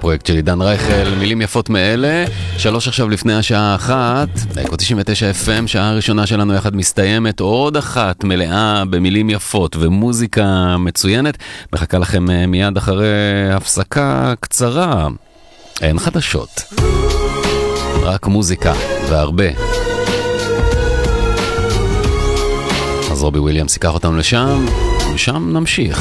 הפרויקט של עידן רייכל, מילים יפות מאלה. 3 עכשיו לפני השעה 1, אקו 99 FM, שעה הראשונה שלנו יחד מסתיימת, עוד אחת מלאה במילים יפות ומוזיקה מצוינת. מחכה לכם מיד אחרי הפסקה קצרה. אין חדשות, רק מוזיקה והרבה. אז רובי וויליאמס ייקח אותנו לשם, ושם נמשיך.